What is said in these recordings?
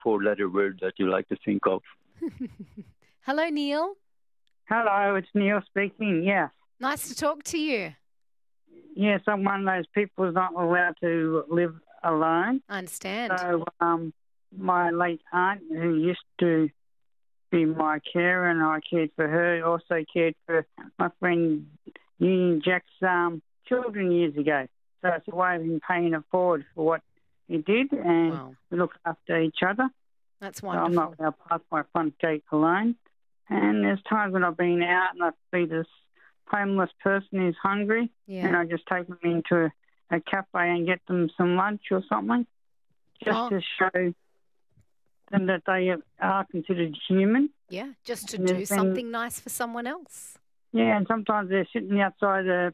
four-letter word that you like to think of. Hello, Neil. Hello, it's Neil speaking, yes. Nice to talk to you. Yes, I'm one of those people who's not allowed to live alone. I understand. So my late aunt, who used to be my carer, and I cared for her, also cared for my friend Union Jack's children years ago. So it's a way of him paying it forward for what he did, and we look after each other. That's So wonderful. I'm not allowed past my front gate alone. And there's times when I've been out and I see this homeless person who's hungry, and I just take them into a cafe and get them some lunch or something, just to show them that they are considered human. Yeah, just to do something nice for someone else. Yeah, and sometimes they're sitting outside the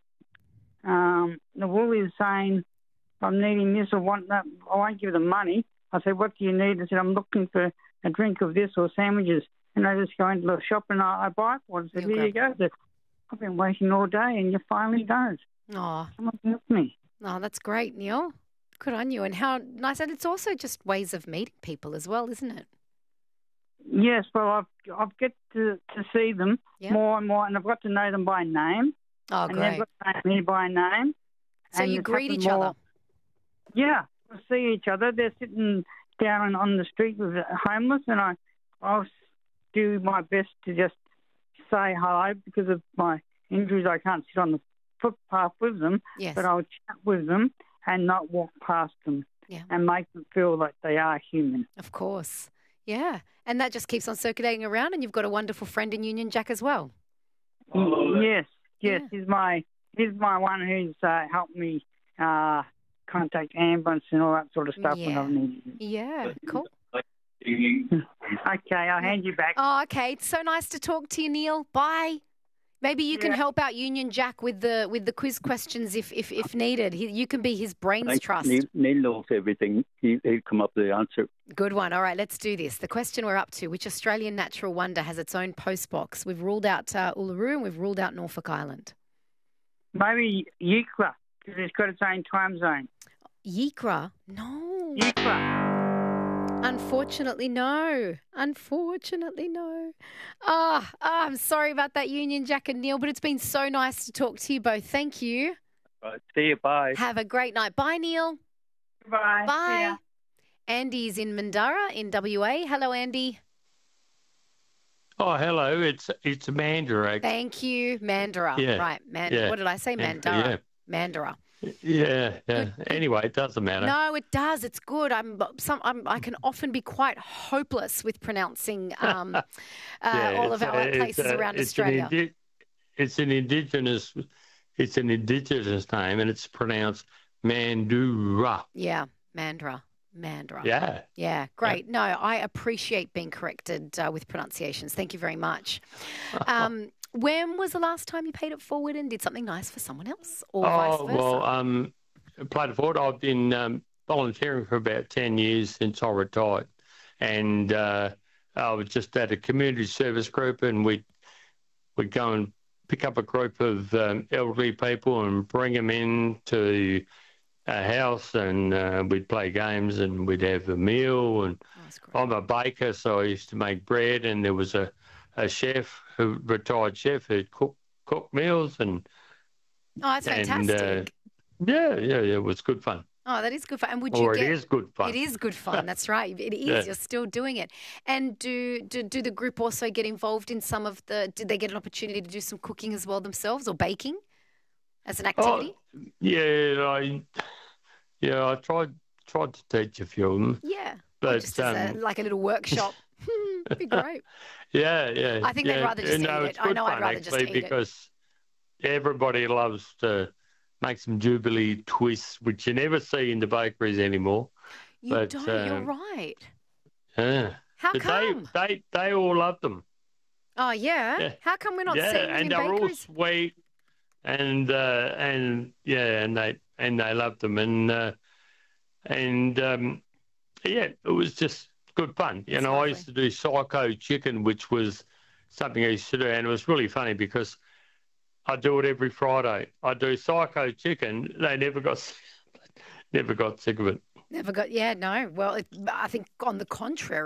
Woolies saying, I'm needing this or want that. I won't give them money. I said, what do you need? I said, I'm looking for a drink of this or sandwiches. And I just go into the shop and I buy it for them. I said, here you go. I said, I've been waiting all day and you finally don't. Oh, someone help me. Oh, that's great, Neil. Good on you. And how nice. And it's also just ways of meeting people as well, isn't it? Yes, well, I've get to see them more and more, and I've got to know them by name. Oh, and great. they've got to know me by name. So and you greet each other? Yeah, we see each other. They're sitting down on the street with homeless, and I'll do my best to just say hello. Because of my injuries, I can't sit on the footpath with them, but I'll chat with them and not walk past them and make them feel like they are human. Of course. Yeah, and that just keeps on circulating around, and you've got a wonderful friend in Union Jack as well. Yes. He's my one who's helped me contact ambulance and all that sort of stuff when I've needed it. Yeah, cool. Okay, I'll hand you back. Oh, okay. It's so nice to talk to you, Neil. Bye. Maybe you can help out Union Jack with the quiz questions if needed. You can be his brains trust. Neil knows everything. He'll come up with the answer. Good one. All right, let's do this. The question we're up to: which Australian natural wonder has its own post box? We've ruled out Uluru and we've ruled out Norfolk Island. Maybe Yikra, because it's got its own time zone. Yikra? No. Yikra. Unfortunately, no. I'm sorry about that, Union Jack and Neil, but it's been so nice to talk to you both. Thank you. Right, see you. Bye. Have a great night. Bye, Neil. Bye. Bye. Andy's in Mandurah in WA. Hello, Andy. Oh, hello. It's Mandurah. Thank you, Mandurah. Yeah. Right, Yeah. What did I say? Mandurah. Yeah. Mandurah. Yeah. Anyway, it doesn't matter. No, it does. It's good. I can often be quite hopeless with pronouncing all of our places around Australia. It's an indigenous name, and it's pronounced Mandurah. Yeah, Mandurah. Yeah. Yeah, great. No, I appreciate being corrected with pronunciations. Thank you very much. When was the last time you paid it forward and did something nice for someone else, or vice versa? Well, paid it forward. I've been volunteering for about 10 years since I retired, and I was just at a community service group, and we'd go and pick up a group of elderly people and bring them in to a house, and we'd play games and we'd have a meal. And I'm a baker, so I used to make bread, and there was a chef, retired chef, who'd cook meals. And that's fantastic. It was good fun. Oh, that is good fun. And it is good fun. It is good fun. That's right. It is. Yeah. You're still doing it. And do the group also get involved in some of the? Did they get an opportunity to do some cooking as well themselves, or baking as an activity? I tried to teach a few of them. Yeah, but just as like a little workshop. That'd be great. Yeah. I think they'd rather just eat it. I know I'd rather just eat it. Because everybody loves to make some Jubilee twists, which you never see in the bakeries anymore. You don't. You're right. Yeah. How come? They all love them. Oh yeah. How come we're not seeing them in bakeries? And they're all sweet, and they love them, it was just good fun. You know, I used to do psycho chicken, which was something I used to do, and it was really funny because I do it every Friday. I do psycho chicken. They never got sick of it. Never got, yeah, no. Well, I think on the contrary,